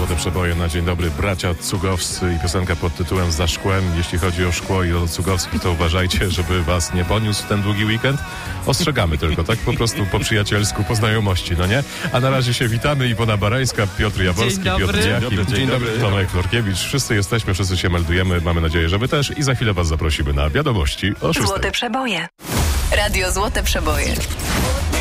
Złote Przeboje na dzień dobry. Bracia Cugowscy i piosenka pod tytułem Za szkłem. Jeśli chodzi o szkło i o Cugowskich, to uważajcie, żeby was nie poniósł ten długi weekend. Ostrzegamy tylko, tak po prostu po przyjacielsku, po znajomości, no nie? A na razie się witamy. Iwona Barańska, Piotr Jaworski, Piotr Dziaki, Dzień dobry. Tomek Florkiewicz. Wszyscy jesteśmy, wszyscy się meldujemy. Mamy nadzieję, że wy też. I za chwilę was zaprosimy na wiadomości o 6. Złote Przeboje. Radio Złote Przeboje.